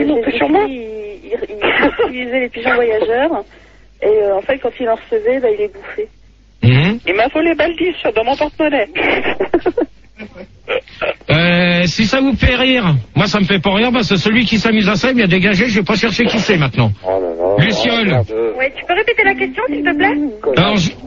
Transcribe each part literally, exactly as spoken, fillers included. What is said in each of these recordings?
ils ont fait sur moi. Il, il, il utilisait les pigeons voyageurs. Et euh, en fait, quand il en recevait, bah, il les bouffait. Mmh. Il m'a volé Baldis dans mon porte-monnaie. Euh, si ça vous fait rire, moi ça me fait pas rire parce que celui qui s'amuse à ça, il a dégagé, je vais pas chercher qui c'est maintenant. Oh là là. Luciole. Oh, Ouais, tu peux répéter la question, s'il te plaît? Alors, je...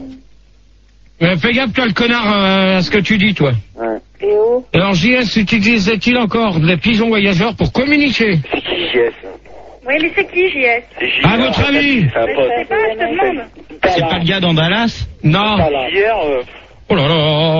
euh, fais gaffe, toi, le connard, euh, à ce que tu dis, toi. ouais. Et oh. Alors, J S utilisait-il encore les pigeons voyageurs pour communiquer? C'est qui J S? Oui, mais c'est qui, J S? C'est J S. À votre avis? C'est un Je pote. sais pas, je te demande. C'est pas le gars dans Dallas? Non. Hier, euh, Oh là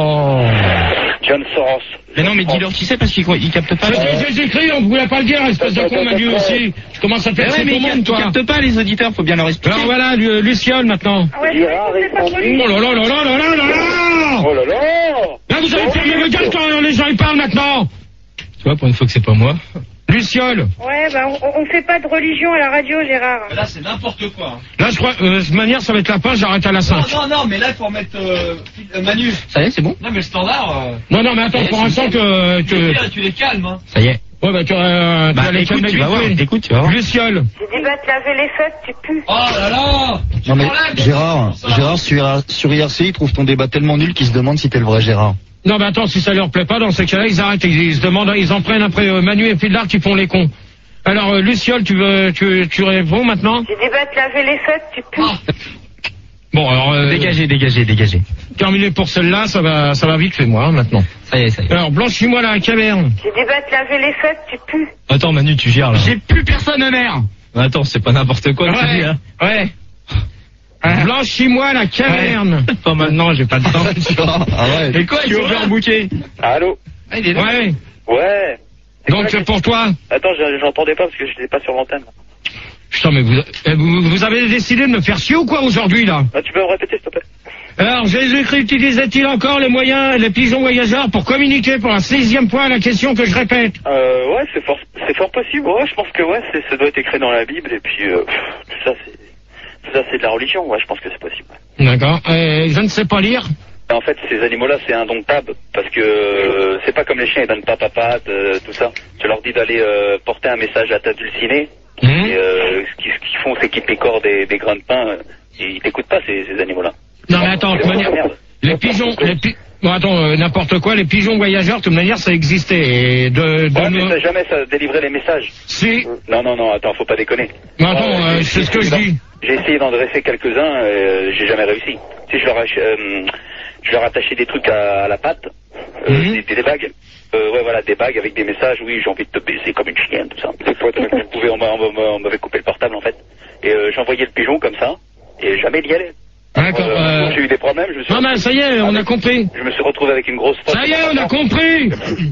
là. John Soros. Mais non, mais dis-leur qui c'est parce qu'il il capte pas. C'est ce que j'ai écrit, on voulait pas le dire, espèce de con, Manu aussi. Je commence à faire Ouais, c'est mais ton ils monde, captent, toi. ils captent pas les auditeurs, faut bien leur expliquer. Alors voilà, Lu- Luciole, maintenant. Ah ouais, c'est pas pour lui. Oh là là là là là là là là. Oh là là. Là, vous allez fermer le gueule quand les gens y parlent maintenant. Tu vois, pour une fois que c'est pas moi. Luciole. Ouais, bah on, on fait pas de religion à la radio, Gérard. Là, c'est n'importe quoi. Là, je crois, euh, de toute manière, ça va être la fin, j'arrête à la cinq. non, non, mais là, il faut remettre euh, Manu. Ça y est, c'est bon? Non, mais le standard. Euh... Non, non, mais attends, pour l'instant que... que... Là, tu les calmes, hein. Ça y est. Ouais, bah, tu, euh, Bah, tu vas les écoute, calmer tu vas vite voir, fait. écoute, tu vas voir. Luciole. J'ai dit, bah te laver les fesses, tu pues. Oh là là. Non mais Gérard, Gérard sur, sur I R C, il trouve ton débat tellement nul qu'il se demande si t'es le vrai Gérard. Non, mais attends, si ça leur plaît pas, dans ces cas-là, ils arrêtent, ils, ils se demandent, ils en prennent après euh, Manu et Fildard qui font les cons. Alors, euh, Luciole, tu veux, tu, tu réponds maintenant? J'ai dit, bah te laver les fesses, tu pues. Bon, alors, euh, Dégagez, dégagez, dégagez. terminé pour celle-là, ça va, ça va vite fait, moi, hein, maintenant. Ça y est, ça y est. Alors, blanchis-moi la caverne. J'ai dit, bah te laver les fesses, tu pues. Attends, Manu, tu gères là. J'ai plus personne à mer. Attends, c'est pas n'importe quoi que tu dis, Ouais, hein. ouais. Blanchis-moi la caverne. Pas maintenant, j'ai pas le temps. Arrête. Et quoi, ils sont overbookés. Allô? Ah, il est là. Ouais. Ouais. Donc, c'est pour toi. Attends, je- j'entendais pas parce que j'étais pas sur l'antenne. Putain, mais vous, euh, vous, vous avez décidé de me faire chier ou quoi aujourd'hui, là? Ah, tu peux me répéter, s'il te plaît? Alors, Jésus-Christ utilisait-il encore les moyens, les pigeons voyageurs pour communiquer pour un sixième point à la question que je répète? Euh, ouais, c'est fort, c'est fort possible. Ouais, je pense que ouais, c'est, ça doit être écrit dans la Bible et puis euh, pff, tout ça, c'est, tout ça, c'est de la religion. Ouais, je pense que c'est possible. D'accord. Euh, je ne sais pas lire. En fait, ces animaux-là, c'est indomptable parce que euh, c'est pas comme les chiens, ils donnent pas papade, euh, tout ça. Tu leur dis d'aller euh, porter un message à ta dulcinée. Mmh. Et euh, ce qu'ils, ce qu'ils font, c'est qu'ils pécorent des, des grains de pain. euh, Ils t'écoutent pas, ces, ces animaux-là. Non, mais attends, de toute manière, les pigeons, les pi... Bon, attends, euh, n'importe quoi, les pigeons voyageurs, de toute manière, ça existait. Et de, de Ouais, nos- mais ça, jamais ça délivrait les messages. Si. Non, non, non, attends, faut pas déconner. Mais attends, Euh, euh, j'ai- c'est ce j'ai que je essayé dis. d'en- J'ai essayé d'en dresser quelques-uns, euh, j'ai jamais réussi. Tu sais, je leur, ach- euh, je leur attachais des trucs à, à la patte, euh, Mhm. des, des bagues. Euh, ouais, voilà, des bagues avec des messages, oui, j'ai envie de te baiser comme une chienne, tout ça. C'est quoi, on, pouvait, on, m'a- on m'a- on m'avait coupé le portable, en fait. Et euh, j'envoyais le pigeon comme ça, et jamais il y allait. D'accord. Euh, Euh... J'ai eu des problèmes, je me suis, Non, mais ça y est, on a compris. je me suis retrouvé avec une grosse faute. Ça y est, on a compris.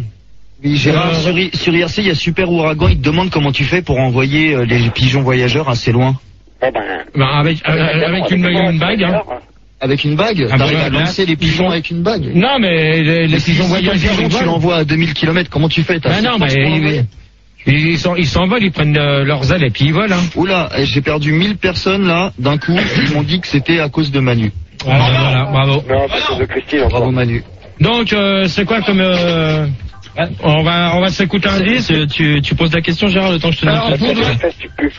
Oui, Gérard, Euh, sur, I- sur I R C, il y a Super Ouragan, il te demande comment tu fais pour envoyer euh, les pigeons voyageurs assez loin. Eh ben, Bah, avec, euh, avec une, une bague, hein. Avec une bague? Ah, T'arrives bah, à là, lancer les pigeons avec une bague? Non, mais les, les Si- pigeons si ton voyageurs, pigeon, ils tu volent. l'envoies à deux mille kilomètres, comment tu fais? T'as Bah assez de non, force mais pour l'envoyer? ils, ils s'en- ils s'envolent, ils prennent euh, leurs ailes et puis ils volent, hein. Oula, eh, j'ai perdu mille personnes là, d'un coup, ils m'ont dit que c'était à cause de Manu. Voilà, voilà, bravo. non, pas cause de Christine, encore. Bravo Manu. Donc, euh, c'est quoi comme... Euh... On va, on va s'écouter un disque. Tu, tu, tu poses la question, Gérard, le temps que je te Alors, donne. pour Les fesses, tu pues.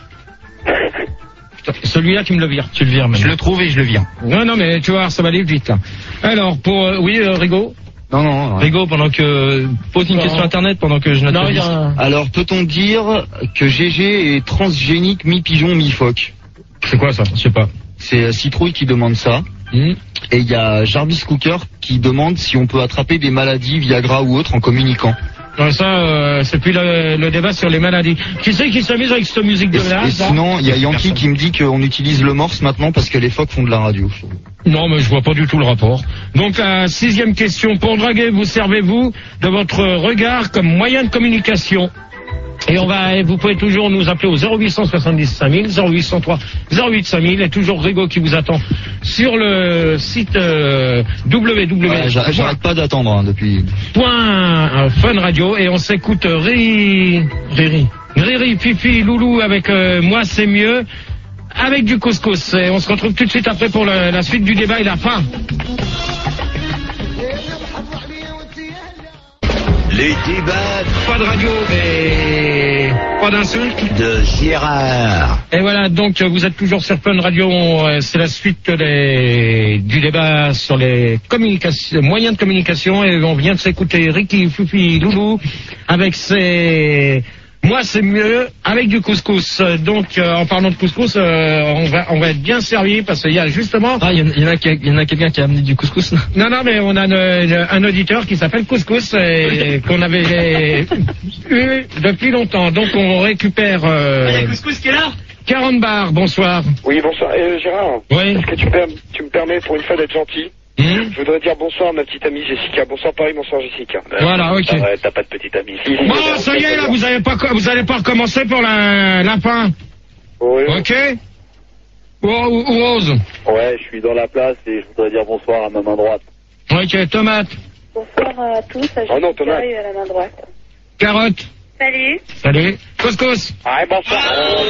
celui-là, tu me le vires. Tu le vires, mais. Je le trouve et je le vire. Non, non, mais tu vas voir, ça va aller vite, là. Alors, pour... euh, oui, euh, Rigaud. Non, non, non. Rigaud, pendant que. Pose une Non. question internet pendant que je note Non, le il y disque. a... Alors, peut-on dire que G G est transgénique mi-pigeon, mi-phoque? C'est quoi, ça? Je sais pas. C'est euh, Citrouille qui demande ça. Hmm. Et il y a Jarvis Cooker qui demande si on peut attraper des maladies, Viagra ou autres, en communiquant. Non, ça, euh, c'est plus le, le débat sur les maladies. Qui c'est qui s'amuse avec cette musique de Et, là et sinon, il y a Yankee qui me dit qu'on utilise le morse maintenant parce que les phoques font de la radio. Non, mais je vois pas du tout le rapport. Donc, la sixième question. Pour draguer, vous servez-vous de votre regard comme moyen de communication? Et on va, et vous pouvez toujours nous appeler au zéro huit cent soixante-dix cinq mille, zéro huit cent trois, zéro huit cinq mille, et toujours Rigaud qui vous attend sur le site euh, w w w Ouais, j'a- J'arrête pas d'attendre hein, depuis. point fun radio, et on s'écoute euh, Riri, Riri, Riri, Fifi, Loulou avec euh, Moi c'est mieux, avec du couscous. Et on se retrouve tout de suite après pour la, la suite du débat et la fin. Les débats. Pas de radio, mais pas d'insulte. De Gérard. Et voilà, donc vous êtes toujours sur Fun Radio. On, c'est la suite des, du débat sur les communications, moyens de communication. Et on vient de s'écouter Ricky, Fufi, Loulou avec ses... Moi, c'est mieux avec du couscous. Donc, euh, en parlant de couscous, euh, on va on va être bien servi parce qu'il y a justement... Ah, il y, y en a, y en a quelqu'un qui a amené du couscous. Non, non, mais on a ne, un auditeur qui s'appelle Couscous et qu'on avait eu depuis longtemps. Donc, on récupère... Euh, Ah, il y a Couscous qui est là. quarante bars, bonsoir. Oui, bonsoir. Euh, Gérard, Oui. est-ce que tu, per- tu me permets pour une fois d'être gentil? Mmh. Je voudrais dire bonsoir à ma petite amie Jessica. Bonsoir Paris, bonsoir Jessica. Voilà, ok. Ah ouais, t'as pas de petite amie. Si, si, Bon, mais ça y est, là, vous allez pas, vous allez pas recommencer pour la, la fin. Oui, oui. Ok? Ou, ou, ou Rose? Ouais, je suis dans la place et je voudrais dire bonsoir à ma main droite. Ok, tomate. Bonsoir à tous, à Oh non, Jessica Thomas. et à la main droite. Carotte. Salut. Salut. Couscous. Ouais, bonsoir.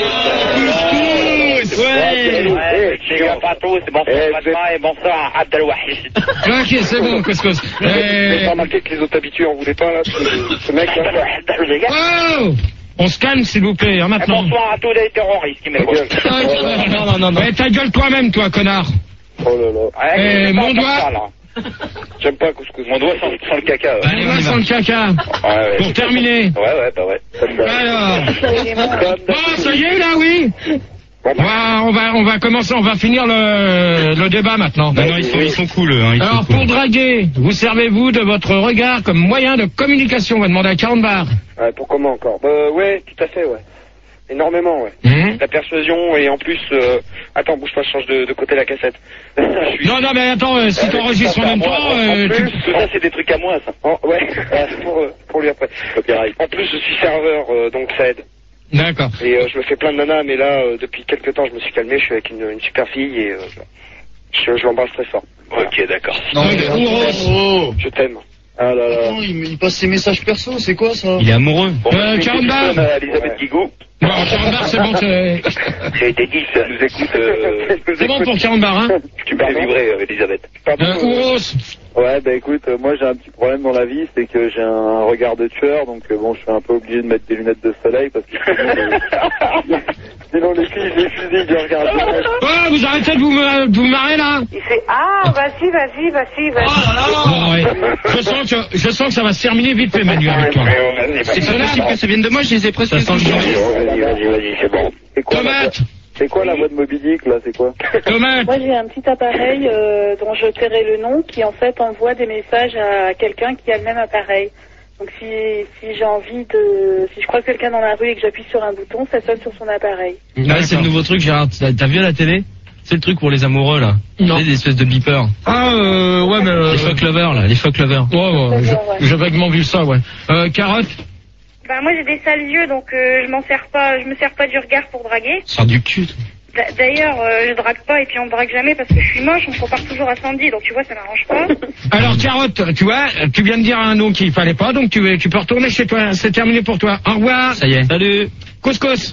Couscous, ouais. Ouais, je suis pas tous. Bonsoir Eh, Fatma et bonsoir Abdelwahid. Ok, c'est bon, couscous. Vous avez Euh... pas remarqué que les autres habitués en voulaient pas, là, ce, ce mec, là? Oh, on se calme, s'il vous plaît, hein, Et maintenant. bonsoir à tous les terroristes qui m'écoutent. Non, non, non, non. Eh, ta gueule toi-même, toi, connard. Oh là là. Ouais, Eh, c'est mon pas comme doigt. ça, là. J'aime pas couscous. Mon doigt sans, sans le caca. Ouais. Allez, va sans le caca. Ouais, ouais. Pour terminer. Ouais, ouais, bah ouais. Alors. Comme Bon, ça y est, là, oui. On va, on va, on va commencer, on va finir le, le débat maintenant. Non, non, ils sont, ils sont cool, hein, ils Alors, sont cool. pour draguer, vous servez-vous de votre regard comme moyen de communication? On va demander à quarante bars. Ouais, pour comment encore? Bah, ouais, tout à fait, ouais. Énormément, ouais. Mmh. La persuasion et en plus... Euh... Attends, bouge pas, je change de, de côté la cassette. Je suis- Non, non, mais attends, euh, si t'enregistres en même Moi, temps, en euh, plus, tu- tout ça, c'est des trucs à moi, ça. En- ouais, pour, euh, pour lui après. Copyright. En plus, je suis serveur, euh, donc ça aide. D'accord. Et euh, je me fais plein de nanas, mais là, euh, depuis quelques temps, je me suis calmé, je suis avec une, une super fille et euh, je, je l'embrasse très fort. Ok, d'accord. Non, Ok, mais Ouros. Je t'aime. Ah là là. attends, il, il passe ses messages perso, c'est quoi ça? Il est amoureux. Bon, Euh, je quarante balles. téléphone à Elisabeth Ouais. Guigou. Non, quarante bars, c'est bon, c'est, Ça a été dit, ça nous écoute. Euh... c'est bon pour quarante bars, hein. Tu peux vibrer, euh, Elisabeth. Pardon, Euh, euh, Ouros. Ouais, bah écoute, euh, moi j'ai un petit problème dans la vie, c'est que j'ai un regard de tueur, donc euh, bon, je suis un peu obligé de mettre des lunettes de soleil parce que sinon, euh, sinon les filles, les fusils, ils regardent. Oh, vous arrêtez de vous, ma- de vous marrer, là. Il fait ah, vas-y, vas-y, vas-y, vas-y. Bon, ouais. Je sens que, je sens que ça va se terminer vite fait, Manu, avec toi. C'est pas possible que ça vienne de moi, je les ai presque Ça sent le tous. Vas-y, vas-y, vas-y, c'est bon. C'est quoi, la, Tomate. c'est quoi la voix de Moby Dick là, c'est quoi? Tomate. Moi, j'ai un petit appareil euh, dont je tairai le nom qui, en fait, envoie des messages à quelqu'un qui a le même appareil. Donc, si, si j'ai envie de... Si je croise quelqu'un dans la rue et que j'appuie sur un bouton, ça sonne sur son appareil. Ouais, c'est le nouveau truc, Gérard. T'as t'as vu à la télé? C'est le truc pour les amoureux, là. Non. C'est des espèces de beepers. Ah, euh, ouais, mais... Euh, Les fuck lovers, là. Les fuck lovers. ouais, ouais, je- j'ai vaguement vu ça, ouais. Euh, carotte. Bah moi j'ai des sales yeux donc euh, je m'en sers pas, je me sers pas du regard pour draguer. Sors du cul. toi. D'a- D'ailleurs euh, je drague pas et puis on me drague jamais parce que je suis moche, on me compare toujours à Sandy donc tu vois ça m'arrange pas. Alors, carotte, tu vois, tu viens de dire un nom qu'il fallait pas, donc tu, tu peux retourner chez toi. C'est terminé pour toi. Au revoir. Ça y est. Salut. Couscous.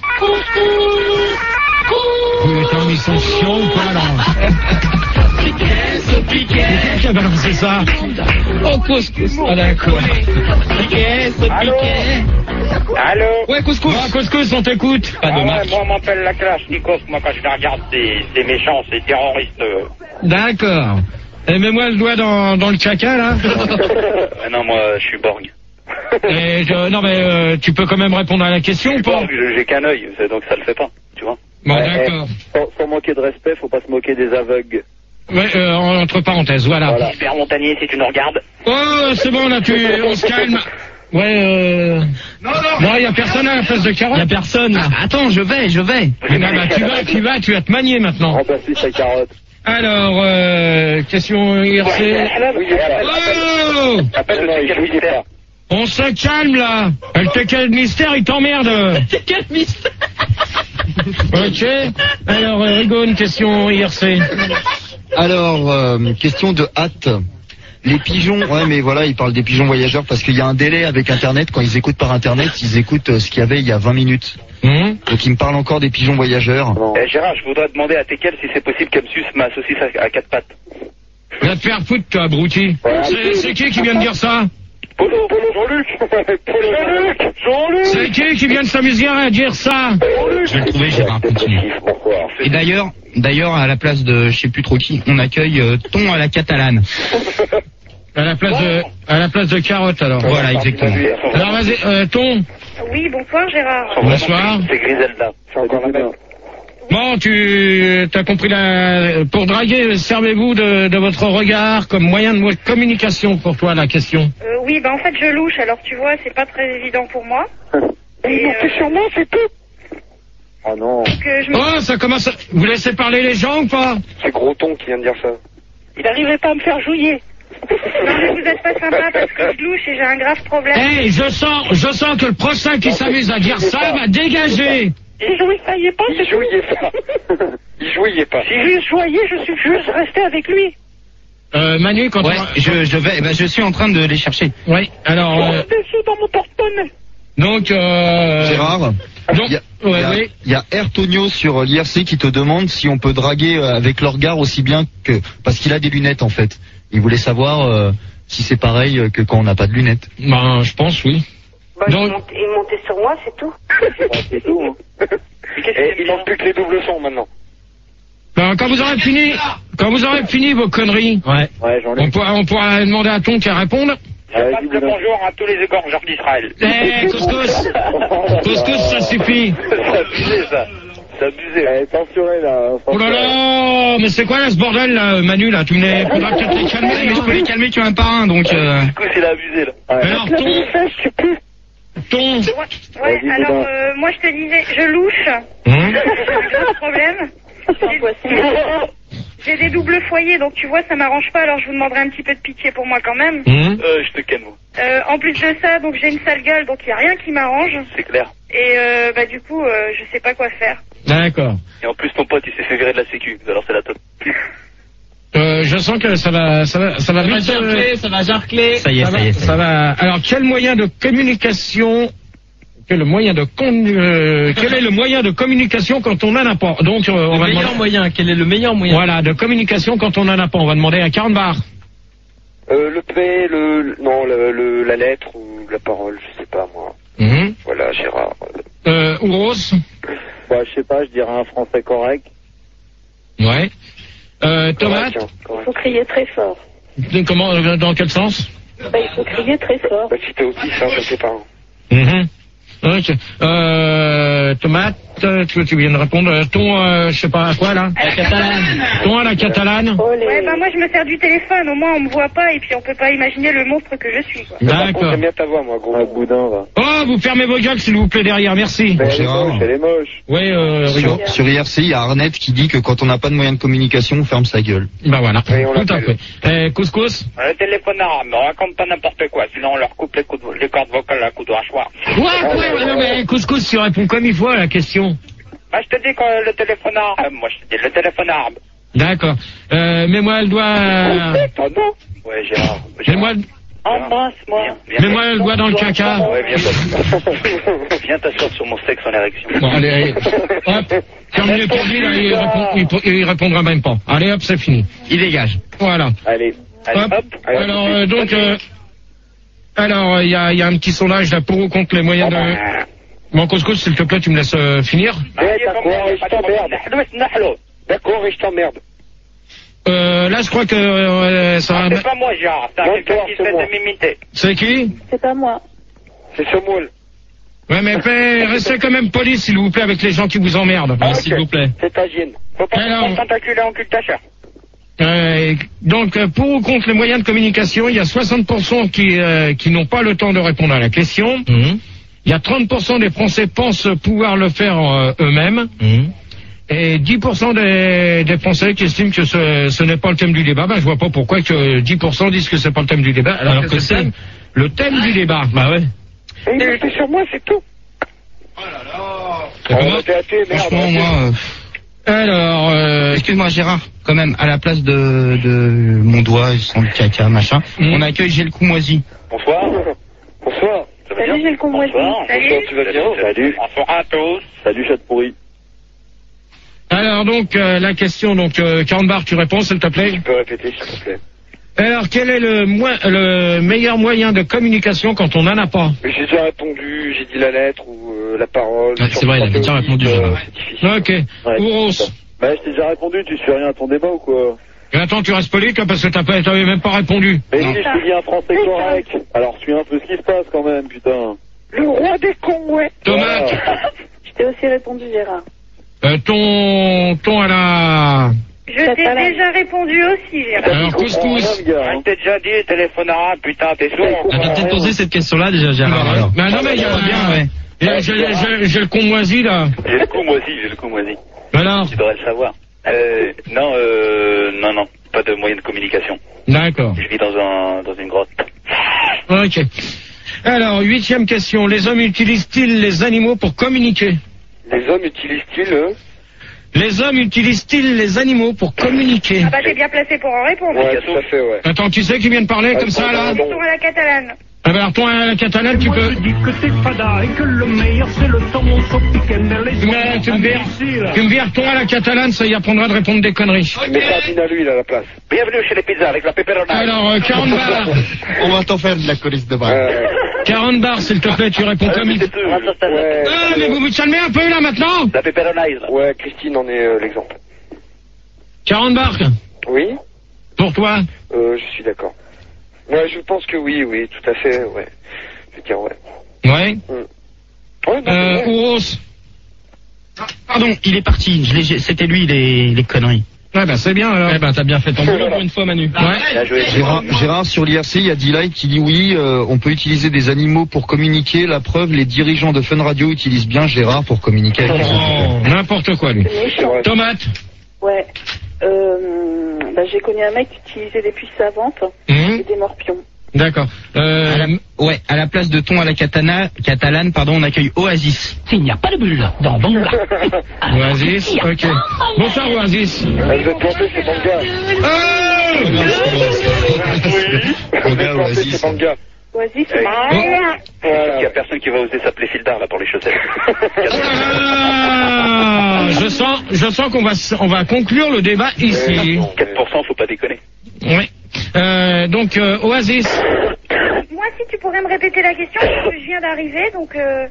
Putain, ils sont chiants ou pas, là? C'est qui a balancé ça? Oh, couscous. Ah, d'accord. Allô? Allô? Ouais, couscous. Ah, couscous, on t'écoute. Pas de Ah ouais, marque. moi on m'appelle la classe, Nikos, moi quand je regarde ces, ces méchants, ces terroristes. euh. D'accord. Et mets-moi le doigt dans, dans le caca, là. Ah non, moi je suis borgne. Et je- non, mais euh, tu peux quand même répondre à la question ou pas? Borgne, je- j'ai qu'un œil, c'est- donc ça le fait pas, tu vois. Bon, Ouais, d'accord. eh, sans, sans manquer de respect, faut pas se moquer des aveugles. Ouais, euh, entre parenthèses, voilà. Voilà. Super Montagnier, si tu nous regardes. Oh, c'est bon, là, tu, on se calme. Ouais, euh... Non, non. Non, il y a personne à la place de carotte. Y a personne, là. Attends, je vais, je vais. Eh ben, bah, tu vas, tu vas, tu vas te manier maintenant. Remplacer sa carotte. Alors, euh, question I R C. Oui, appelle, Oh, Appelle Non, le il quel faut qu'il mystère. on se calme, là. Le quel mystère, il t'emmerde. Quel mystère. Ok. Alors, euh, Rigo, une question I R C. Alors, euh, question de hâte. Les pigeons, ouais, mais voilà, ils parlent des pigeons voyageurs parce qu'il y a un délai avec Internet. Quand ils écoutent par Internet, ils écoutent euh, ce qu'il y avait il y a vingt minutes. Hum Donc ils me parlent encore des pigeons voyageurs. Eh, Gérard, je voudrais demander à Tekel si c'est possible qu'elle me suce ma saucisse à, à quatre pattes. Va te faire foutre, toi, abruti. C'est c'est qui qui vient de dire ça? Polo, Polo, Jean-Luc. Polo, Jean-Luc. Jean-Luc. C'est qui qui vient de s'amuser à dire ça? Je vais le trouver, Gérard, continue. Et d'ailleurs, d'ailleurs, à la place de je sais plus trop qui, on accueille euh, Ton à la catalane. À la place de, à la place de carotte, alors. Voilà, exactement. Alors, vas-y, euh, Ton. Oui, bonsoir Gérard. Bonsoir. C'est Griselda. C'est encore la même. Bon, tu as compris la... Pour draguer, servez-vous de, de votre regard comme moyen de communication pour toi, la question. Euh, oui, bah en fait je louche, alors tu vois, c'est pas très évident pour moi. Et euh, euh... sur moi, c'est tout. Oh non. Donc, euh, je me... Oh, ça commence à... Vous laissez parler les gens ou pas? C'est Gros Ton qui vient de dire ça. Il n'arrivait pas à me faire jouiller. Non mais vous êtes pas sympa parce que je louche et j'ai un grave problème. Eh, hey, je sens, je sens que le prochain qui s'amuse à dire ça va dégager. Il jouissait pas, Il jouillait pas. Il jouillait pas. Si je jouais, je suis juste resté avec lui. Euh, Manu, quand Ouais, on... je, je vais, bah, je suis en train de les chercher. Oui, alors... Euh... Dessus dans mon porte-monnaie. Donc, euh... Gérard, Donc, il y a, ouais, il y a- oui. il y a Ertonio sur l'I R C qui te demande si on peut draguer euh, avec le regard aussi bien que... Parce qu'il a des lunettes, en fait. Il voulait savoir euh, si c'est pareil euh, que quand on n'a pas de lunettes. Ben, je pense, oui. Bah, Donc- il, montait, il montait sur moi, c'est tout. C'est tout, hein. Et il manque plus que les doubles sons maintenant. Ben, quand vous aurez fini, quand vous aurez fini vos conneries, Ouais. Ouais, j'en on pourra, on pourra demander à Ton qui répondre. Je passe le bonjour à tous les égorgeurs d'Israël. Eh, couscous Couscous, ça suffit. C'est abusé, ça. C'est abusé. Elle est censurée, là. Oh là là, mais c'est quoi là ce bordel là, Manu là? Tu me les... faudra peut-être les calmer. Mais je peux les calmer qu'un par un, donc... Euh... Du coup, c'est abusé, là. Alors, Ton, Ton, Ouais, ouais, alors euh, moi je te disais, je louche. Hein J'ai un gros problème. J'ai- J'ai des doubles foyers, donc tu vois, ça m'arrange pas, alors je vous demanderai un petit peu de pitié pour moi quand même. Hein Euh, je te ken, moi. Euh, en plus de ça, donc j'ai une sale gueule, donc il y a rien qui m'arrange. C'est clair. Et euh, bah du coup, euh, je sais pas quoi faire. D'accord. Et en plus, ton pote, il s'est fait virer de la sécu. Alors, c'est la top. Euh, je sens que ça va, ça va, ça va vite. euh, ça va jarcler. Ça y est, ça ça va, y est, ça va. Alors, quel moyen de communication, quel moyen de con, euh, quel est le moyen de communication quand on en a pas? Donc, euh, on Le va meilleur demander, moyen, quel est le meilleur moyen? voilà, de communication quand on en a pas. On va demander à quarante bars. Euh, le P, le, non, le, le, la lettre ou la parole, je sais pas, moi. Mhm. Voilà, Gérard. Euh, Ouros. Bah, je sais pas, je dirais un français correct. Ouais. Euh, Tomate. Tiens, Il correct. faut crier très fort. Comment, euh, dans quel sens? Bah, il faut crier très fort. Bah, si t'es autiste, hein, je sais pas. Mhm. Ok. Euh, Tomate, tu, tu viens de répondre. Euh, Ton, euh, je sais pas à quoi là? La catalane. Ton à la catalane. Oh, les... Ouais, bah moi je me sers du téléphone, au moins on me voit pas et puis on peut pas imaginer le monstre que je suis, quoi. Par contre, D'accord. j'aime bien ta voix, moi, gros. Un boudin, va. Oh, vous fermez vos gueules s'il vous plaît derrière, merci. Mais elle est Gérard. moche, elle est moche. Oui, euh, Rigo. Sur, sur I R C, il y a Arnett qui dit que quand on n'a pas de moyen de communication, on ferme sa gueule. Bah voilà, Oui, on tout à fait. l'appelle. Eh, couscous. Le téléphone arabe, on raconte pas n'importe quoi, sinon on leur coupe les, coups de- les cordes vocales à coups de hachoir. Ouais, ouais, non mais couscous, tu réponds comme il faut à la question. Bah, je te dis que le téléphone arabe, moi je te dis le téléphone arabe. D'accord. Euh, mets-moi le doigt... Ouais, Gérard. Mets-moi Embrasse-moi. Viens, viens. mets-moi le doigt dans le caca. Ouais, viens t'asseoir. Viens t'asseoir sur mon sexe en érection. Bon, allez, allez. Hop. Terminé pour lui, là, il, répond, il, il répondra même pas. Allez, hop, c'est fini. Il dégage. Voilà. Allez. Allez, Hop. hop. Allez, Alors, tout de euh, suite. donc... euh, alors, il y a, il y a un petit sondage là pour ou contre les moyens de... Bon, couscous, s'il te plaît, tu me laisses euh, finir. Ouais, d'accord, et je t'emmerde. D'accord, et je t'emmerde. Euh, là, je crois que euh, ça Ah, va... c'est pas moi, Gérard, c'est Non, quelqu'un toi, qui c'est essaie moi. de m'imiter. C'est qui? C'est pas moi. C'est ce moule. Ouais, mais fait, restez quand même poli, s'il vous plaît, avec les gens qui vous emmerdent. Ah, ok. S'il vous plaît. C'est ta gêne. Faut pas Alors. se tentaculer en cul de ta chair. Euh, donc, euh, pour ou contre les moyens de communication, il y a soixante pour cent qui, euh, qui n'ont pas le temps de répondre à la question. Mhm. Il y a trente pour cent des Français pensent pouvoir le faire euh, eux-mêmes. Mhm. Et dix pour cent des, des Français qui estiment que ce, ce n'est pas le thème du débat. Ben, je vois pas pourquoi que dix pour cent disent que c'est pas le thème du débat, alors, Alors que, que c'est c'est. le thème, le thème du débat. Bah ouais. Et il était sur moi, c'est tout. Et comment On était athée, merde. Franchement, moi... euh, Alors, euh, Excuse-moi Gérard, quand même, à la place de, de mon doigt, sans le caca, machin, Mm. on accueille J'ai le coup moisi. Bonsoir. Bonsoir. Ça va Salut, bien? j'ai le con moisi. Bonsoir. Salut. Bonsoir, tu vas bien? Salut. Bonsoir à tous. Salut, chat pourri. alors donc euh, la question, donc euh, quarante bars, tu réponds, s'il te plaît. Tu peux répéter, s'il te plaît. Alors, quel est le, mo- le meilleur moyen de communication quand on n'en a pas? J'ai déjà répondu, j'ai dit la lettre ou euh, la parole. Ah, c'est vrai, il avait déjà répondu. Euh, Ok. Ouais, Ouros. c'est ça. Bah, je t'ai déjà répondu, tu suis rien à ton débat ou quoi? Et attends, tu restes poli, toi, parce que t'as pas, t'avais même pas répondu. Mais si, je te dis un français correct. Alors, suis un peu ce qui se passe quand même, putain. Le roi des cons, ouais. Tomate. Je t'ai aussi répondu, Gérard. Euh, ton, ton à la... Je t'ai déjà répondu aussi, Gérard. Alors, couscous. Je t'ai déjà dit, téléphone arabe, putain, t'es sourd. On va peut-être poser cette question-là déjà, Gérard. Alors. Mais non, mais il y a bien, ouais. J'ai, j'ai, j'ai, j'ai le con moisi, là. J'ai le coup moisi, j'ai le coup moisi. Alors. Tu devrais le savoir. Euh, non, euh, non, non, pas de moyen de communication. D'accord. Je vis dans un, dans une grotte. Ok. Alors, huitième question. Les hommes utilisent-ils les animaux pour communiquer? Les hommes utilisent-ils euh... Les hommes utilisent-ils les animaux pour communiquer? Ah bah t'es bien placé pour en répondre. Ouais, tout à fait, ouais. Attends, tu sais qui vient de parler comme ça, là? Retour à la catalane. Ah ben alors, toi, à la catalane, tu Moi, peux... je dis que c'est fada et que le meilleur c'est le temps mon sopique mais les Mais tu me vires, tu me vires, toi, à la catalane, ça y apprendra de répondre des conneries. Mais Sabine à lui, il a la place. Bienvenue chez les pizzas avec la pepperoni. Alors, euh, quarante bars. On va t'en faire de la colisse de bras. Euh, quarante bars, s'il te plaît, tu réponds comme il faut. ouais, Ah, mais vous vous calmez un peu, là, maintenant? La pepperoni, là. ouais, Christine en est euh, l'exemple. quarante bars. Oui, Pour toi? euh, je suis d'accord. Ouais, je pense que oui, oui, tout à fait, ouais. Je veux dire, ouais. Ouais. Ouais, non, Euh, ouais. Ouros. Pardon, il est parti. Je l'ai- C'était lui les, les conneries. Ouais, ben, c'est bien, alors. Eh ben, t'as bien fait ton boulot pour une fois, Manu. Ouais. Bien joué. Gérard, Gérard, sur l'I R C, il y a D-Light qui dit oui, euh, on peut utiliser des animaux pour communiquer. La preuve, les dirigeants de Fun Radio utilisent bien Gérard pour communiquer avec les autres. Oh, n'importe quoi, lui. C'est méchant. Tomate. Ouais. Euh, bah, j'ai connu un mec qui utilisait des puces savantes Hum, et des morpions. D'accord. À Euh, la- ouais, à la place de ton à la katana, catalane, pardon, on accueille Oasis. S'il n'y a pas de bulle dans Banga. Oasis, ok. Bonsoir, Oasis. Elle veut planter ses mangas. Oh Mon gars, Planter Oasis. ses mangas. Vas-y, c'est Hey. Voilà. Il y a personne qui va oser s'appeler Fildar, là, pour les chaussettes. Ah, je sens, je sens qu'on va, s- on va conclure le débat ici. quatre pour cent, faut pas déconner. Oui. Euh, donc, euh, Oasis. Moi, si tu pourrais me répéter la question, parce que je viens d'arriver, donc euh,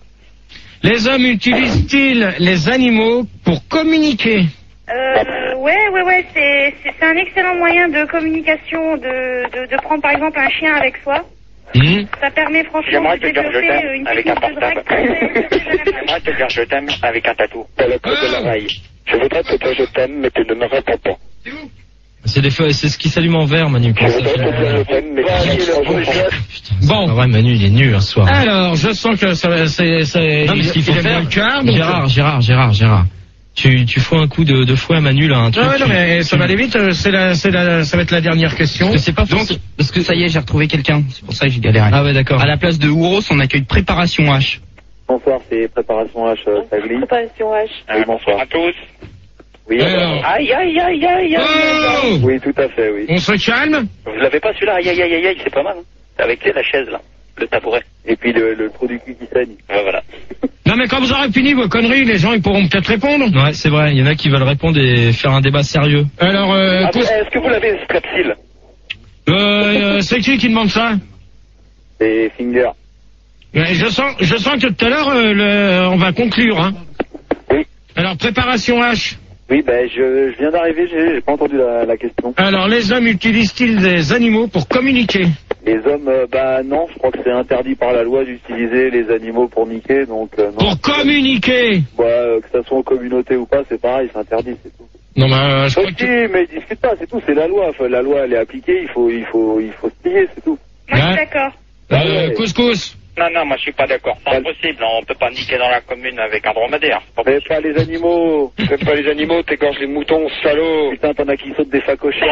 Les hommes utilisent-ils les animaux pour communiquer? euh, ouais, ouais, ouais, c'est c'est c'est un excellent moyen de communication, de, de de prendre par exemple un chien avec soi. Hmm. Ça permet franchement J'aimerais de te dire je développer t'aime une avec un technique de portable. drague. J'aimerais te dire je t'aime avec un tatou. T'as le code de l'oreille. Je voudrais te dire je t'aime, mais tu ne me réponds pas. C'est des fois, c'est ce qui s'allume en vert, Manu. Je Quand ça voudrais fait- te dire je t'aime, mais tu ne me réponds pas. Bon. Ah ouais, Manu, il est nul, ce soir. Alors, je sens que ça, va- c'est, c'est, Non, mais ce qu'il faut il aime faire, bien le quart, donc- Gérard, Gérard, Gérard, Gérard. Tu, tu fous un coup de, de fouet à Manu, là, un truc. Ah ouais, non, tu- mais tu- ça va aller vite, euh, c'est la, c'est la, ça va être la dernière question. Parce que c'est pas forcément- parce que ça y est, j'ai retrouvé quelqu'un. C'est pour ça que j'ai galéré. Ah ouais, d'accord. À la place de Ouros, on accueille Préparation H. Bonsoir, c'est Préparation H, euh, Sagli. Préparation H. Oui, bonsoir. À tous. Oui, Alors, Aïe, aïe, aïe, aïe, aïe. oh, oui, tout à fait, oui. on se calme. Vous l'avez pas celui-là? Aïe, aïe, aïe, aïe, aïe, c'est pas mal. Hein. Avec tu sais, la chaise, là. Le tabouret. Et puis le, le trou du cul qui saigne. Ouais, voilà. Non, mais quand vous aurez fini vos conneries, les gens, ils pourront peut-être répondre. Ouais, c'est vrai. Il y en a qui veulent répondre et faire un débat sérieux. Alors, euh, Ah, cous- Est-ce que vous l'avez, Strepsil? euh, euh, c'est qui qui demande ça? C'est Finger. Mais je sens, je sens que tout à l'heure, euh, le- on va conclure, hein. Oui. Alors, préparation H. Oui, ben je, je viens d'arriver, j'ai j'ai pas entendu la, la question. Alors, les hommes utilisent-ils des animaux pour communiquer? Les hommes, euh, bah non, je crois que c'est interdit par la loi d'utiliser les animaux pour niquer, donc euh, non. Pour communiquer? Bah, euh, que ça soit en communauté ou pas, c'est pareil, c'est interdit, c'est tout. Non, mais euh, je crois Ok, que... mais discute pas, c'est tout, c'est la loi. Enfin, la loi, elle est appliquée, il faut, il faut, il faut se plier, c'est tout. Moi, je suis Ouais. d'accord. Euh, couscous. Non, non, moi je suis pas d'accord. C'est impossible. On peut pas niquer dans la commune avec un dromadaire. Mais pas les animaux. Fais pas les animaux, t'égorges les moutons, salaud. Putain, t'en as qui sautent des facochères.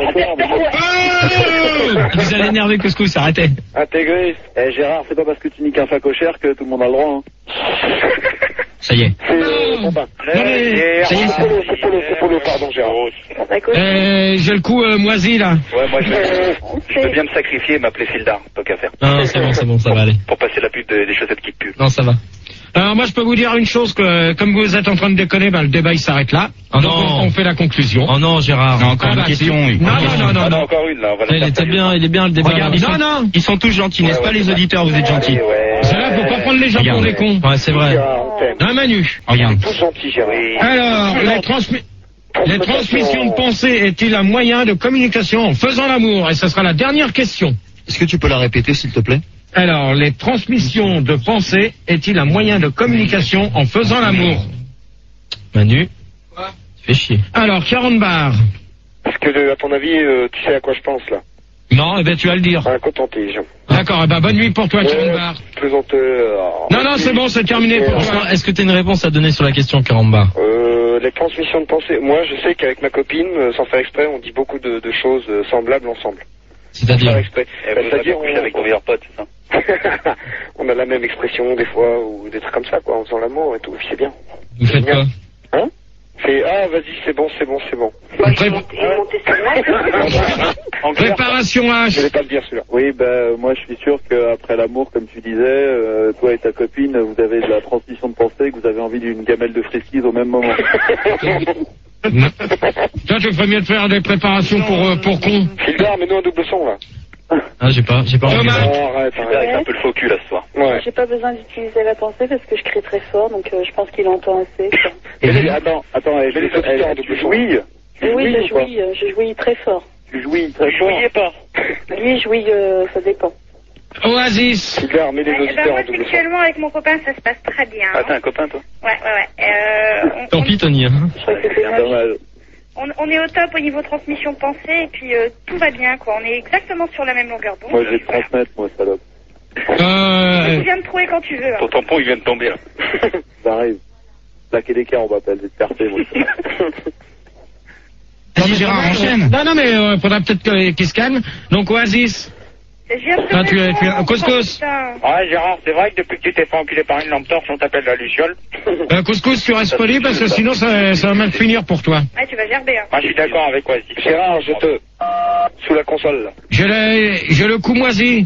Oh, Vous allez énerver Couscous, arrêtez. Intégré. Eh Gérard, c'est pas parce que tu niques un facochère que tout le monde a le droit. Hein. Ça y est. C'est euh, bon bah. Non, mais- Ça y est, C'est Polo, c'est Polo, c'est Polo, pardon Gérard. Euh, j'ai le coup euh, moisi, là. Ouais, moi je veux, je veux bien me sacrifier et m'appeler Fildar, tant qu'à faire. Non, non, c'est bon, c'est bon, ça va aller. Pour passer la pub de- des chaussettes qui puent. Non, ça va. Alors moi je peux vous dire une chose, que comme vous êtes en train de déconner, ben, le débat il s'arrête là. Oh Donc non. on, on fait la conclusion. Oh non, Gérard. Non, encore Ah, une bah, question. si. Non, non, non, non, Ah, non. encore une, là. On va la Il faire était sérieux. bien, il est bien le débat. Regarde, ils, non, sont, non. ils sont tous gentils, n'est-ce Ouais, pas ouais, les c'est auditeurs, vous êtes gentils. Ouais, ouais. C'est là, faut pas prendre les gens pour des cons. Ouais, c'est vrai. Gérard, on t'aime. Hein, Manu? Regarde. Tout gentil, Gérard. Alors, les, transmi- les transmissions de pensée est-il un moyen de communication en faisant l'amour? Et ce sera la dernière question. Est-ce que tu peux la répéter, s'il te plaît? Alors, les transmissions de pensée est-il un moyen de communication en faisant l'amour? Manu. Tu fais chier. Alors, quarante bars. Parce que, euh, à ton avis, euh, tu sais à quoi je pense, là? Non, eh ben tu vas le dire. Un coton-tige. D'accord, eh ben bonne nuit pour toi, quarante Ouais, bars. plaisanteur. Non, non, c'est bon, c'est terminé pour toi. Franchement, est-ce que tu as une réponse à donner sur la question, Karamba? Euh, les transmissions de pensée. Moi, je sais qu'avec ma copine, euh, sans faire exprès, on dit beaucoup de, de choses euh, semblables ensemble. Sans C'est-à-dire faire exprès. Eh, Bah, vous C'est-à-dire, avez couché avec ton meilleur pote, c'est ça? on a la même expression des fois, ou des trucs comme ça, quoi, en faisant l'amour et tout, puis c'est bien. vous faites quoi? Hein? C'est, ah, vas-y, c'est bon, c'est bon, c'est bon. Pré- En clair, Préparation H. Je vais pas le dire, celui-là. Oui, ben moi je suis sûr qu'après l'amour, comme tu disais, euh, toi et ta copine, vous avez de la transmission de pensée, que vous avez envie d'une gamelle de friskies au même moment. Toi, tu ferais mieux de faire des préparations pour, euh, pour con. Sylvain, mets-nous un double son, là. Ah, j'ai pas, j'ai pas envie. Thomas. Oh, arrête, Super, avec arrête. un peu le faux cul, là, ce soir. Ouais. J'ai pas besoin d'utiliser la pensée parce que je crie très fort, donc euh, je pense qu'il entend assez. quoi. Et les- attends, attends, elle, Mais les elle, auditeurs elle, en tu double son. jouis Tu Et oui, jouis je ou pas jouis, euh, je jouis très fort. Tu jouis très fort. Jouiez pas. Lui, je jouis, euh, ça dépend. Oasis. Sylvain, mets les Eh ben, auditeurs moi, en double son. sexuellement, avec mon copain, ça se passe très bien. Ah, t'es un copain, toi? Ouais, ouais, ouais. Euh, on, Tant pis, Tony. Hein. Je crois que c'était Pas magique. mal. on, on est au top au niveau transmission de pensée, et puis euh, tout va bien, quoi. On est exactement sur la même longueur d'onde. Moi je vais te Voilà. transmettre, moi, salope. Tu Euh, viens de trouver quand tu veux. hein. Ton tampon, il vient de tomber, là. Ça arrive. Plaquer des cas, on m'appelle, c'est percé, moi. Vas-y, Gérard, enchaîne. non, non, mais euh, faudra peut-être que- qu'il se calme. Donc, Oasis. Je viens de Ah, tu es- te tu es un répondre. couscous. Putain. Ouais, Gérard, c'est vrai que depuis que tu t'es fait enculer par une lampe torche, on t'appelle la Luciole. Euh, couscous, tu restes poli parce que sinon ça, ça va mal finir pour toi. Ouais, tu vas gerber. Hein. Moi, je suis d'accord avec Oasis. Gérard, je te... Sous la console, là. J'ai le, j'ai le cou moisi.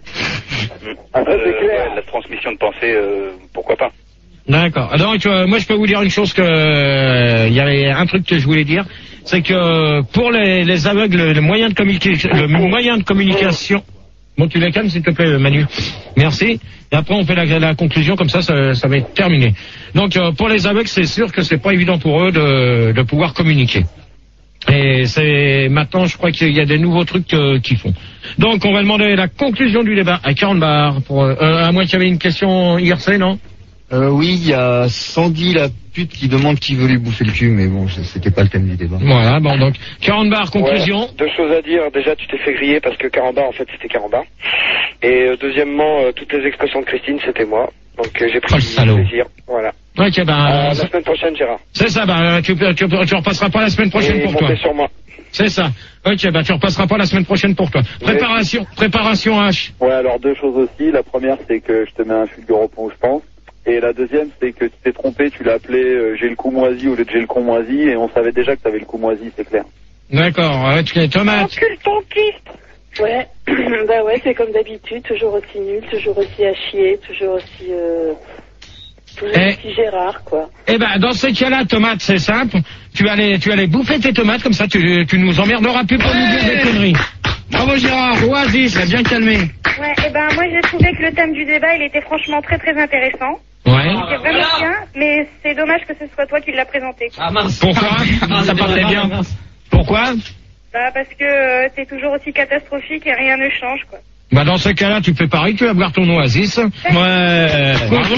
Ah, ça, c'est Euh, clair. ouais, la transmission de pensée, euh, pourquoi pas? D'accord. Donc, euh, moi, je peux vous dire une chose que euh, il y avait un truc que je voulais dire, c'est que euh, pour les, les aveugles, le moyen de communication, le moyen de communication. Bon, tu les calmes, s'il te plaît, Manu. Merci. Et après, on fait la, la conclusion, comme ça, ça, ça va être terminé. Donc, euh, pour les aveugles, c'est sûr que c'est pas évident pour eux de, de pouvoir communiquer. Et c'est maintenant, je crois qu'il y a des nouveaux trucs euh, qu'ils font. Donc, on va demander la conclusion du débat à quarante bars. Pour, euh, à moins qu'il y avait une question I R C, non? Euh, oui, il y a Sandy la pute qui demande qui veut lui bouffer le cul, mais bon, c'était pas le thème du débat. Voilà, bon, donc, quarante bars, conclusion. Ouais, deux choses à dire. Déjà, tu t'es fait griller parce que Caramba, en fait, c'était Caramba. Et euh, deuxièmement, euh, toutes les expressions de Christine, c'était moi. Donc, euh, j'ai pris Oh, le salaud. plaisir. Voilà. Ok, ben, Euh, la c'est semaine prochaine, Gérard. c'est ça, ben, tu, tu, tu repasseras pas la semaine prochaine Et pour toi. montez sur moi. C'est ça. Ok, ben, tu repasseras pas la semaine prochaine pour toi. Préparation, préparation H. Ouais, alors deux choses aussi. La première, c'est que je te mets un fulgure au pont, je pense. Et la deuxième, c'est que tu t'es trompé, tu l'as appelé euh, j'ai le cou moisi au lieu de j'ai le con moisi, et on savait déjà que t'avais le cou moisi, c'est clair. D'accord, ouais, tu tomate. Encule ton kyste. Ouais, bah ouais, c'est comme d'habitude, toujours aussi nul, toujours aussi à chier, toujours aussi, euh, toujours Eh. aussi Gérard, quoi. Eh ben, dans ce cas-là, tomate, c'est simple. Tu vas aller, tu vas aller bouffer tes tomates, comme ça, tu, tu nous emmerderas plus pour nous dire des conneries. Bravo Gérard, Oasis, l'a bien calmé. Ouais, et ben moi j'ai trouvé que le thème du débat il était franchement très très intéressant. Ouais. C'est vraiment bien, mais c'est dommage que ce soit toi qui l'as présenté. Ah mince. Pourquoi? Ça partait bien. Pourquoi? Bah parce que euh, t'es toujours aussi catastrophique et rien ne change quoi. Bah, dans ce cas-là, tu fais pareil, tu vas boire ton Oasis. Ouais. Bravo.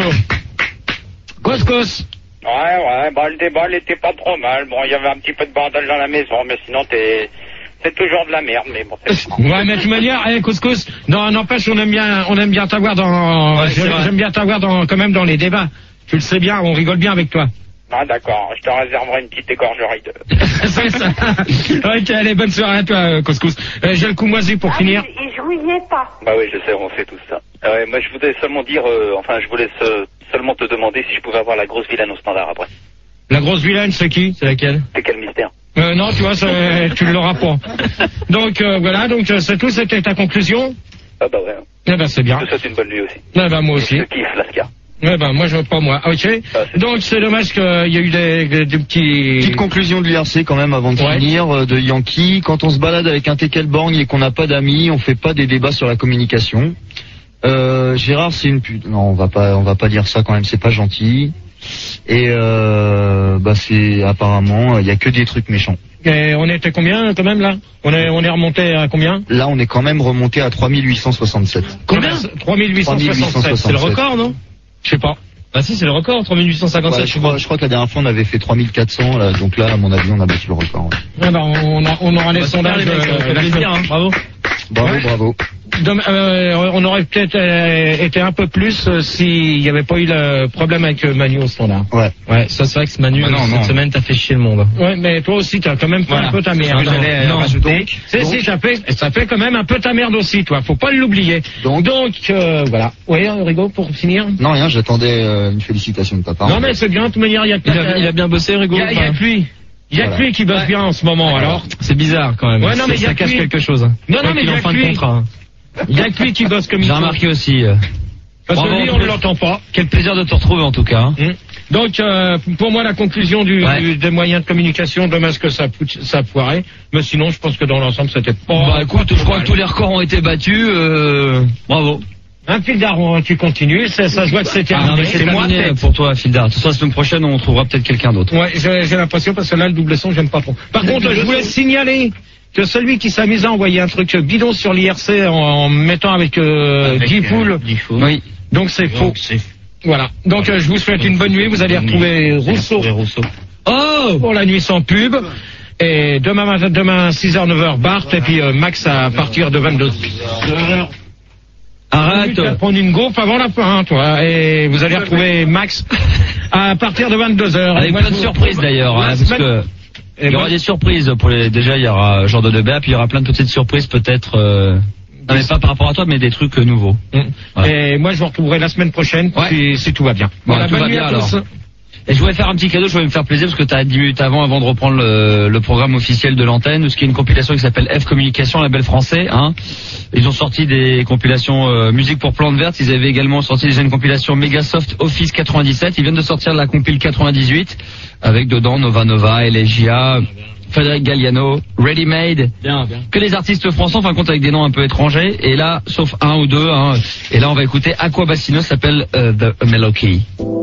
Couscous. Ouais, ouais, bah, le débat, il était pas trop mal. Bon, il y avait un petit peu de bordel dans la maison, mais sinon, t'es, c'est toujours de la merde, mais bon, c'est Ouais, mais de toute manière, eh, couscous, non, n'empêche, on aime bien, on aime bien t'avoir dans, Ouais, c'est j'aime vrai. j'aime bien t'avoir dans, quand même dans les débats. Tu le sais bien, on rigole bien avec toi. Ah, d'accord, je te réserverai une petite égorgerie de... C'est ça. Ok, allez, bonne soirée à toi, euh, couscous. Euh, j'ai le coup moisi pour finir. Et je jouiez pas. Bah oui, je sais, on fait tout ça. Euh, ouais, moi, je voulais seulement dire, euh, enfin, je voulais se- seulement te demander si je pouvais avoir la grosse vilaine au standard après. La grosse vilaine, c'est qui? C'est laquelle? C'est quel mystère? Euh, non, tu vois, c'est- tu ne l'auras pas. Donc, euh, voilà, donc, euh, c'est tout, c'était ta conclusion? Ah bah ouais. Eh ben, c'est bien. Je te souhaite une bonne nuit aussi. Eh ben, moi aussi. Je kiffe, Lascar. Ouais, ben, moi, je veux pas, moi. Ok. Ah, donc, c'est dommage qu'il y a eu des, des, des petits... Petite conclusion de l'U R C, quand même, avant de ouais. finir, de Yankee. Quand on se balade avec un Tekelborg et qu'on n'a pas d'amis, on fait pas des débats sur la communication. Euh, Gérard, c'est une pute. Non, on va pas, on va pas dire ça quand même, c'est pas gentil. Et, euh, bah, c'est, apparemment, il y a que des trucs méchants. Et on était combien, quand même, là? On est, on est remonté à combien? Là, on est quand même remonté à trois mille huit cent soixante-sept. Combien? trois mille huit cent soixante-sept. C'est le record, non? Je sais pas. Ah si, c'est le record, trois mille huit cent cinquante-sept. Ouais, je, crois, je crois que la dernière fois on avait fait trois mille quatre cents, là, donc là, à mon avis, on a battu le record. Ouais. Ah bah, on, a, on aura les sondages. Euh, plaisir, hein. Bravo. Bravo, ouais. bravo. Donc, euh, on aurait peut-être euh, été un peu plus euh, s'il n'y avait pas eu le problème avec euh, Manu au standard. Ouais. Ouais, ça c'est vrai que Manu, bah non, cette non. semaine, t'as fait chier le monde. Ouais, mais toi aussi, t'as quand même fait voilà. un peu ta merde. Non, j'allais non, rajouter. Donc, c'est, donc, si, ça fait, ça fait quand même un peu ta merde aussi, toi. Faut pas l'oublier. Donc, donc euh, voilà. Oui, Rigo, pour finir. Non, rien, j'attendais euh, une félicitation de papa. Non, mais c'est bien, de toute manière, il y a il a, il a bien bossé, Rigo. Il y a que lui. Il y a que lui qui bosse ouais. bien en ce moment, alors. C'est bizarre, quand même. Ouais, non, mais ça cache quelque chose. Non, non, mais il y a que lui. Il y a que lui qui bosse comme il faut. J'ai remarqué aussi. Euh... Parce que lui, on ne l'entend pas. Quel plaisir de te retrouver, en tout cas. Hein. Mmh. Donc, euh, pour moi, la conclusion du, ouais. du, des moyens de communication, dommage que ça, ça a foiré. Mais sinon, je pense que dans l'ensemble, c'était pas... Bah, écoute, je crois mal. que tous les records ont été battus. Euh... Bravo. Un Fildar, tu continues. Ça, ça se voit que c'est terminé. Ah, c'est moi pour toi, Fildar. De toute façon, la semaine prochaine, on trouvera peut-être quelqu'un d'autre. Ouais, j'ai, j'ai l'impression, parce que là, le double son, j'aime pas trop. Par contre, je voulais signaler que celui qui s'amuse à envoyer un truc bidon sur l'I R C en, en mettant avec, euh, avec dix poules, euh, oui. donc c'est faux. C'est... Voilà. Donc euh, je vous souhaite une bonne nuit. Vous allez retrouver Rousseau, Rousseau. Oh pour la nuit sans pub. Et demain, demain six heures, neuf heures, Bart. Et puis euh, Max à partir de vingt-deux heures. Arrête. Tu vas prendre une gaufre avant la fin, hein, toi. Et vous allez retrouver Max à partir de vingt-deux heures. Avec plein de surprises d'ailleurs. Hein, parce que... Et il y aura des surprises pour les. Déjà, il y aura genre de débat, puis il y aura plein de petites surprises peut-être. Euh... Non, mais pas par rapport à toi, mais des trucs euh, nouveaux. Mmh. Voilà. Et moi, je vous retrouverai la semaine prochaine ouais. si, si tout va bien. Voilà, tout va bien alors. Et je voulais faire un petit cadeau, je voulais me faire plaisir parce que tu as dix minutes avant, avant de reprendre le, le programme officiel de l'antenne, ce qui est une compilation qui s'appelle F Communication, label français. Hein. Ils ont sorti des compilations euh, musique pour plantes vertes. Ils avaient également sorti déjà une compilation Megasoft Office quatre-vingt-dix-sept. Ils viennent de sortir la compile quatre-vingt-dix-huit avec dedans Nova Nova, Elegia, Frédéric Galliano, Ready Made, bien, bien. Que des artistes français, enfin compte avec des noms un peu étrangers. Et là, sauf un ou deux, hein, et là on va écouter Aqua Bassino, s'appelle uh, The Melody.